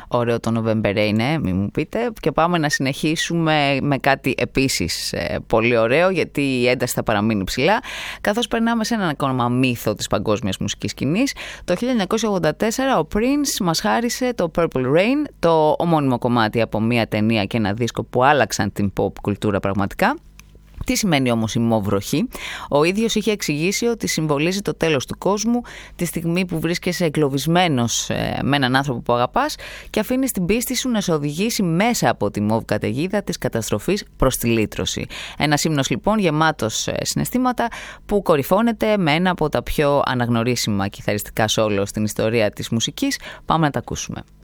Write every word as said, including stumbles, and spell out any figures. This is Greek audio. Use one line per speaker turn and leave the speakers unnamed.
Ωραίο το November Rain, ναι, μην μου πείτε. Και πάμε να συνεχίσουμε με κάτι επίσης ε, πολύ ωραίο, γιατί η ένταση θα παραμείνει ψηλά, καθώς περνάμε σε έναν ακόμα μύθο της παγκόσμιας μουσικής σκηνής. Το χίλια εννιακόσια ογδόντα τέσσερα ο Prince μας χάρισε το Purple Rain, το ομώνυμο κομμάτι από μια ταινία και ένα δίσκο που άλλαξαν την pop κουλτούρα πραγματικά. Τι σημαίνει όμως η μοβροχή? Ο ίδιος είχε εξηγήσει ότι συμβολίζει το τέλος του κόσμου, τη στιγμή που βρίσκεσαι εγκλωβισμένος με έναν άνθρωπο που αγαπάς και αφήνεις την πίστη σου να σε οδηγήσει μέσα από τη μοβ καταιγίδα της καταστροφής προς τη λύτρωση. Ένας ύμνος λοιπόν γεμάτος συναισθήματα που κορυφώνεται με ένα από τα πιο αναγνωρίσιμα κιθαριστικά σόλο στην ιστορία της μουσικής. Πάμε να τα ακούσουμε.